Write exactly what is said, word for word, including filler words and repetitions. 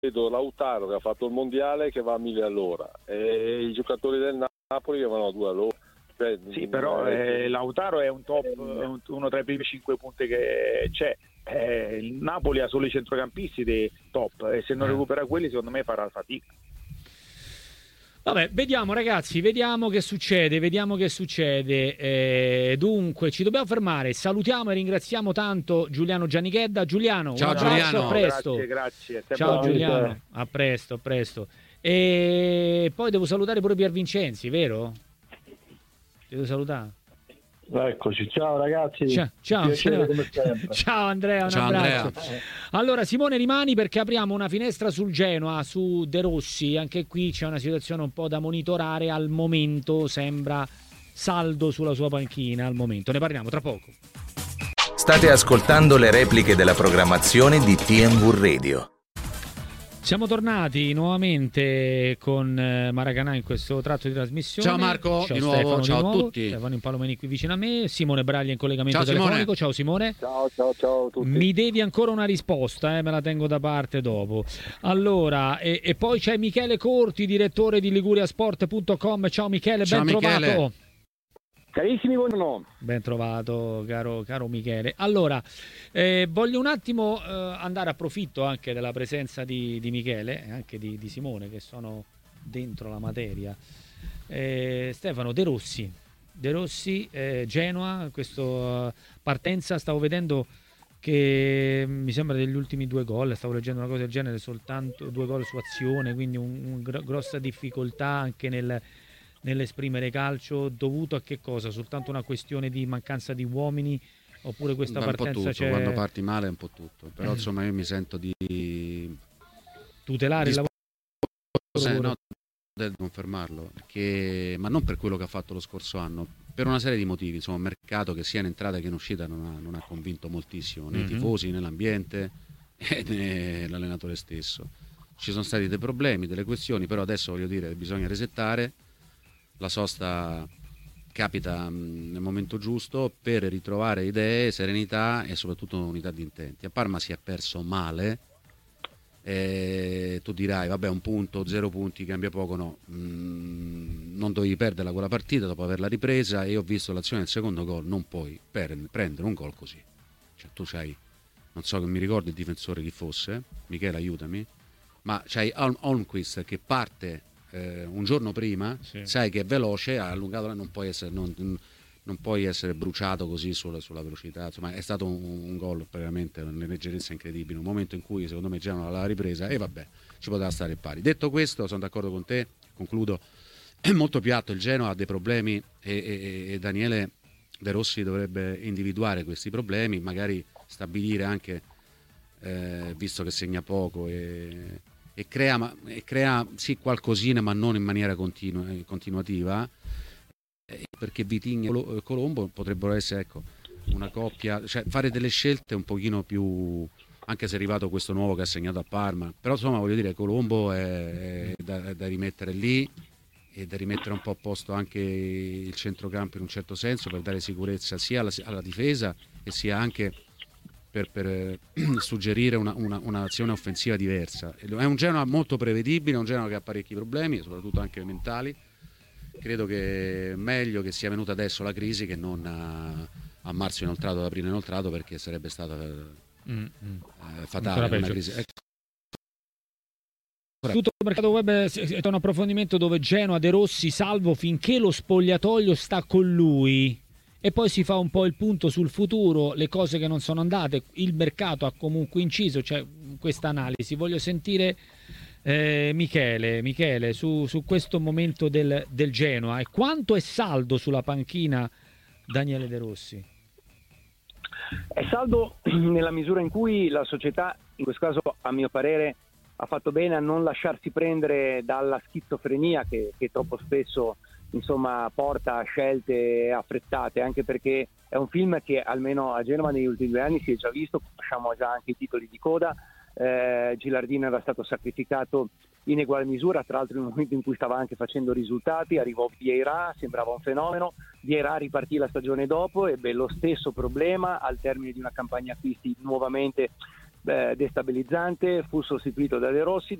vedo Lautaro che ha fatto il mondiale che va a mille all'ora e i giocatori del Napoli che vanno a due all'ora. Cioè, sì, però eh, Lautaro è un top, è un, uno tra i primi cinque punti che c'è. Eh, il Napoli ha solo i centrocampisti dei top e se non eh. recupera quelli secondo me farà fatica. Vabbè, vediamo ragazzi, vediamo che succede, vediamo che succede. Eh, dunque, ci dobbiamo fermare. Salutiamo e ringraziamo tanto Giuliano Giannichedda. Giuliano, ciao un abbraccio, Giuliano. a presto. Grazie, grazie. Ciao Giuliano, a presto, a presto. E poi devo salutare pure Pier Vincenzi, vero? Devo salutare. Eccoci, ciao ragazzi. Ciao, ciao, Piacere, come sempre. Ciao Andrea, un ciao abbraccio. Andrea. Allora Simone rimani perché apriamo una finestra sul Genoa, su De Rossi. Anche qui c'è una situazione un po' da monitorare. Al momento sembra saldo sulla sua panchina, al momento. Ne parliamo tra poco. State ascoltando le repliche della programmazione di T M V Radio. Siamo tornati nuovamente con Maracanã in questo tratto di trasmissione. Ciao Marco, ciao di Stefano, nuovo, ciao di nuovo. a tutti. Stefano Impalomeni qui vicino a me, Simone Braglia in collegamento Ciao, telefonico. Simone. Ciao Simone. Ciao, ciao, ciao a tutti. Mi devi ancora una risposta, eh, me la tengo da parte dopo. Allora, e, e poi c'è Michele Corti, direttore di liguriasport punto com. Ciao Michele, Ciao, ben Michele. trovato. Carissimi, buongiorno. Ben trovato, caro, caro Michele. Allora, eh, voglio un attimo eh, andare, approfitto anche della presenza di, di Michele e anche di, di Simone, che sono dentro la materia. Eh, Stefano, De Rossi, De Rossi, eh, Genoa, questa uh, partenza, stavo vedendo che mi sembra degli ultimi due gol, stavo leggendo una cosa del genere, soltanto due gol su azione, quindi un, un gr- grossa difficoltà anche nel... nell'esprimere calcio, dovuto a che cosa? Soltanto una questione di mancanza di uomini oppure questa Beh, partenza un po' tutto, c'è... quando parti male è un po' tutto, però insomma io mi sento di tutelare di... il lavoro Se, no, di confermarlo, perché... ma non per quello che ha fatto lo scorso anno, per una serie di motivi, insomma un mercato che sia in entrata che in uscita non ha, non ha convinto moltissimo né i Mm-hmm. tifosi né l'ambiente né l'allenatore stesso. Ci sono stati dei problemi, delle questioni, però adesso voglio dire bisogna resettare. La sosta capita mh, nel momento giusto per ritrovare idee, serenità e soprattutto unità di intenti. A Parma si è perso male, e tu dirai vabbè un punto, zero punti, cambia poco, no, mh, non dovevi perderla quella partita dopo averla ripresa e ho visto l'azione del secondo gol, non puoi per, prendere un gol così, cioè tu c'hai, non so che mi ricordo il difensore chi fosse, Michele aiutami, ma c'hai Holm- Holmquist che parte Eh, un giorno prima, sì. Sai che è veloce, ha allungato, non puoi essere, non, non puoi essere bruciato così sulla, sulla velocità. Insomma, è stato un, un gol veramente una leggerezza incredibile. Un momento in cui secondo me Genoa l'ha ripresa e vabbè, ci poteva stare pari. Detto questo, sono d'accordo con te, concludo. È molto piatto, il Genoa ha dei problemi e, e, e Daniele De Rossi dovrebbe individuare questi problemi, magari stabilire anche, eh, visto che segna poco e. E crea, ma, e crea sì qualcosina ma non in maniera continua, continuativa eh, perché Vitinha e Colombo potrebbero essere ecco, una coppia, cioè fare delle scelte un pochino più, anche se è arrivato questo nuovo che ha segnato a Parma, però insomma voglio dire Colombo è, è, da, è da rimettere lì e da rimettere un po' a posto anche il centrocampo in un certo senso per dare sicurezza sia alla, alla difesa e sia anche per, per suggerire una, una, un'azione offensiva diversa. È un Genoa molto prevedibile, un Genoa che ha parecchi problemi, soprattutto anche mentali. Credo che è meglio che sia venuta adesso la crisi che non a, a marzo inoltrato, ad aprile inoltrato, perché sarebbe stata mm, eh, fatale una crisi. Ecco. Tutto il mercato web è un approfondimento dove Genoa, De Rossi, salvo finché lo spogliatoio sta con lui. E poi si fa un po' il punto sul futuro, le cose che non sono andate, il mercato ha comunque inciso, c'è questa analisi. Voglio sentire eh, Michele, Michele su, su questo momento del, del Genoa e quanto è saldo sulla panchina Daniele De Rossi. È saldo nella misura in cui la società, in questo caso a mio parere, ha fatto bene a non lasciarsi prendere dalla schizofrenia che, che troppo spesso insomma porta a scelte affrettate, anche perché è un film che almeno a Genova negli ultimi due anni si è già visto, conosciamo già anche i titoli di coda. eh, Gilardino era stato sacrificato in eguale misura, tra l'altro in un momento in cui stava anche facendo risultati, arrivò Vieira, sembrava un fenomeno, Vieira ripartì la stagione dopo, ebbe lo stesso problema al termine di una campagna acquisti nuovamente eh, destabilizzante, fu sostituito da De Rossi.